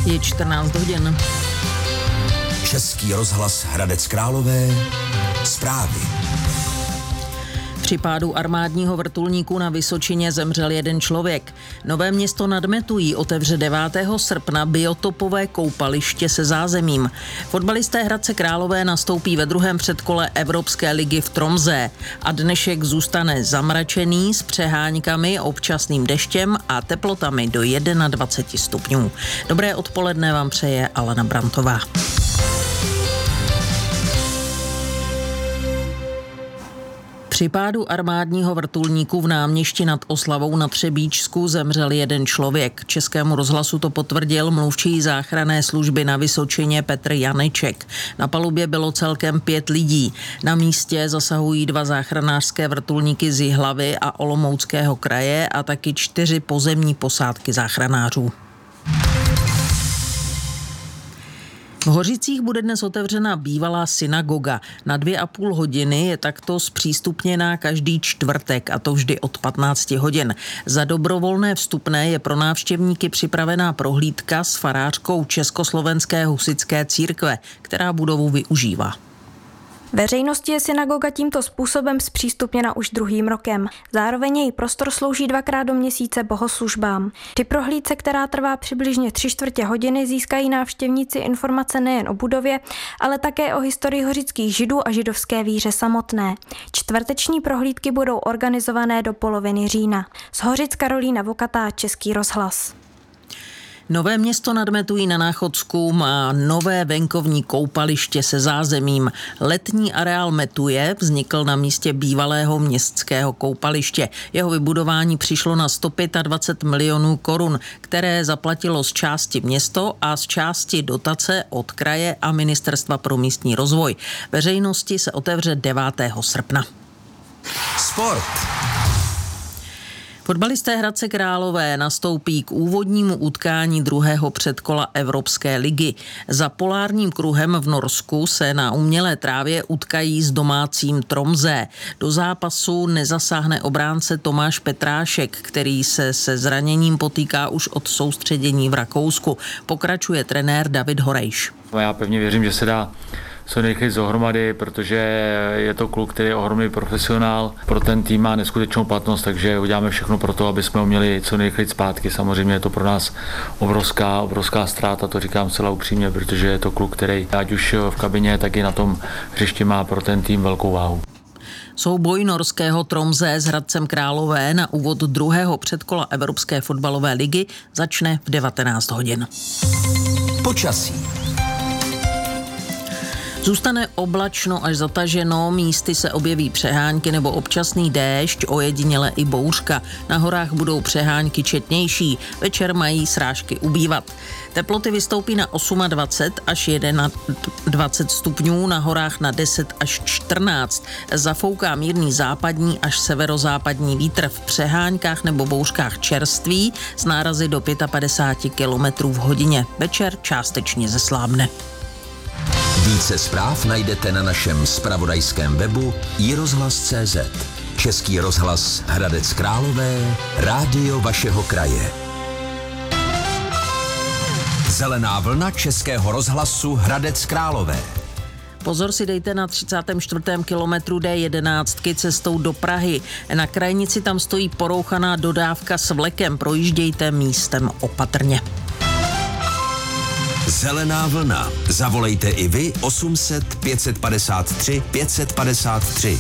Je 14 hodin. Český rozhlas Hradec Králové. Zprávy. Při pádu armádního vrtulníku na Vysočině zemřel jeden člověk. Nové Město nad Metují otevře 9. srpna biotopové koupaliště se zázemím. Fotbalisté Hradce Králové nastoupí ve druhém předkole Evropské ligy v Tromsé a dnešek zůstane zamračený s přeháňkami, občasným deštěm a teplotami do 21 stupňů. Dobré odpoledne vám přeje Alena Brantová. Při pádu armádního vrtulníku v Náměšti nad Oslavou na Třebíčsku zemřel jeden člověk. Českému rozhlasu to potvrdil mluvčí záchranné služby na Vysočině Petr Janeček. Na palubě bylo celkem 5 lidí. Na místě zasahují 2 záchranářské vrtulníky z Jihlavy a Olomouckého kraje a taky 4 pozemní posádky záchranářů. V Hořicích bude dnes otevřena bývalá synagoga. Na 2,5 hodiny je takto zpřístupněná každý čtvrtek, a to vždy od 15 hodin. Za dobrovolné vstupné je pro návštěvníky připravená prohlídka s farářkou Československé husitské církve, která budovu využívá. Veřejnosti je synagoga tímto způsobem zpřístupněna už 2. rokem. Zároveň její prostor slouží 2krát do měsíce bohoslužbám. Při prohlídce, která trvá přibližně 3/4 hodiny, získají návštěvníci informace nejen o budově, ale také o historii hořických Židů a židovské víře samotné. Čtvrteční prohlídky budou organizované do poloviny října. Z Hořic Karolína Vokatá, Český rozhlas. Nové Město nad Metují na Náchodsku má nové venkovní koupaliště se zázemím. Letní areál Metuje vznikl na místě bývalého městského koupaliště. Jeho vybudování přišlo na 125 milionů korun, které zaplatilo z části město a z části dotace od kraje a Ministerstva pro místní rozvoj. Veřejnosti se otevře 9. srpna. Sport. Fotbalisté Hradce Králové nastoupí k úvodnímu utkání druhého předkola Evropské ligy. Za polárním kruhem v Norsku se na umělé trávě utkají s domácím Tromsé. Do zápasu nezasáhne obránce Tomáš Petrášek, který se zraněním potýká už od soustředění v Rakousku. Pokračuje trenér David Horejš. Já pevně věřím, že se dá co nejrychleji dohromady, protože je to kluk, který je ohromný profesionál. Pro ten tým má neskutečnou platnost, takže uděláme všechno pro to, aby jsme ho měli co nejrychleji zpátky. Samozřejmě je to pro nás obrovská ztráta, to říkám zcela upřímně, protože je to kluk, který ať už v kabině, tak i na tom hřišti má pro ten tým velkou váhu. Souboj norského Tromsé s Hradcem Králové na úvod druhého předkola Evropské fotbalové ligy začne v 19 hodin. Počasí. Zůstane oblačno až zataženo, místy se objeví přehánky nebo občasný déšť, ojediněle i bouřka. Na horách budou přehánky četnější, večer mají srážky ubývat. Teploty vystoupí na 28 až 21 stupňů, na horách na 10 až 14. Zafouká mírný západní až severozápadní vítr, v přeháňkách nebo bouřkách čerstvý s nárazy do 55 km v hodině. Večer částečně zeslábne. Více zpráv najdete na našem zpravodajském webu iRozhlas.cz. Český rozhlas Hradec Králové, rádio vašeho kraje. Zelená vlna Českého rozhlasu Hradec Králové. Pozor si dejte na 34. kilometru D11 cestou do Prahy. Na krajnici tam stojí porouchaná dodávka s vlekem. Projíždějte místem opatrně. Zelená vlna. Zavolejte i vy 800 553 553.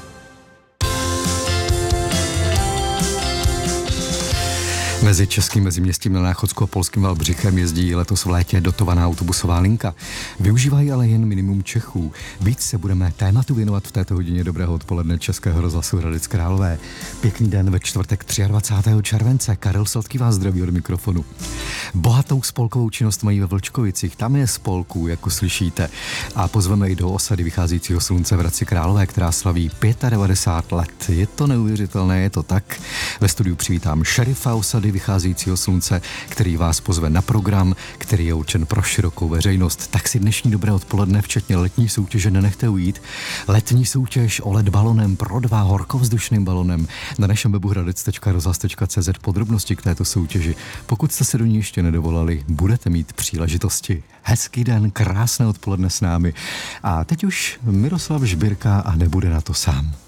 Mezi českým meziměstím na Náchodsku a polským Valdbřichem jezdí letos v létě dotovaná autobusová linka. Využívají ale jen minimum Čechů. Víc se budeme tématu věnovat v této hodině. Dobrého odpoledne Českého rozhlasu Hradec Králové. Pěkný den ve čtvrtek 23. července. Karel Sladký vás zdraví od mikrofonu. Bohatou spolkovou činnost mají ve Vlčkovicích. Tam je spolků, jako slyšíte. A pozveme i do osady vycházícího slunce v Hradci Králové, která slaví 95 let. Je to neuvěřitelné, je to tak. Ve studiu přivítám šerifa osady vycházejícího slunce, který vás pozve na program, který je určen pro širokou veřejnost. Tak si dnešní dobré odpoledne, včetně letní soutěže, nenechte ujít. Letní soutěž o LED balonem pro 2 horkovzdušným balonem. Na našem webu hradec.rozhlas.cz podrobnosti k této soutěži. Pokud jste se do ní ještě nedovolali, budete mít příležitosti. Hezký den, krásné odpoledne s námi. A teď už Miroslav Žbírka a nebude na to sám.